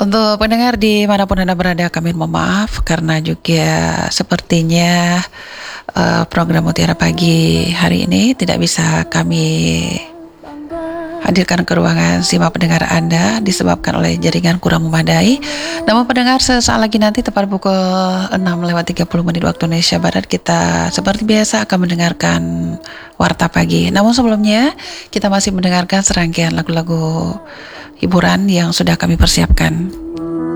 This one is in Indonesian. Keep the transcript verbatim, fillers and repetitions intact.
Untuk pendengar dimanapun Anda berada, kami mohon maaf karena juga sepertinya uh, program Mutiara Pagi hari ini tidak bisa kami hadirkan ke ruangan simak pendengar Anda disebabkan oleh jaringan kurang memadai. Namun pendengar, sesaat lagi nanti tepat pukul enam lewat tiga puluh menit waktu Indonesia Barat, kita seperti biasa akan mendengarkan Warta Pagi. Namun sebelumnya kita masih mendengarkan serangkaian lagu-lagu hiburan yang sudah kami persiapkan.